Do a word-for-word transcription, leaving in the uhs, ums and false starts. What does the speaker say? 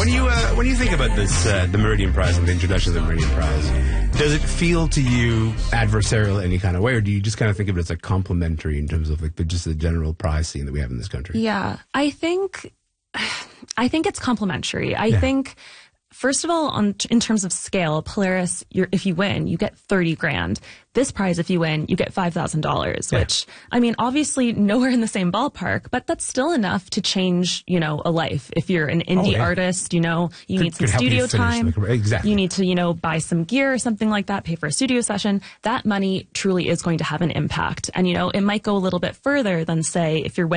When you uh, when you think about this, uh, the Meridian Prize and the introduction of the Meridian Prize, does it feel to you adversarial in any kind of way, or do you just kind of think of it as like complimentary in terms of like the, just the general prize scene that we have in this country? Yeah, I think I think it's complimentary. I yeah. think. First of all, on in terms of scale, Polaris, you're, if you win, you get thirty grand. This prize, if you win, you get five thousand dollars, yeah. which, I mean, obviously nowhere in the same ballpark, but that's still enough to change, you know, a life. If you're an indie oh, yeah. artist, you know, you could, need some studio time. The, exactly. You need to, you know, buy some gear or something like that, pay for a studio session. That money truly is going to have an impact. And, you know, it might go a little bit further than, say, if you're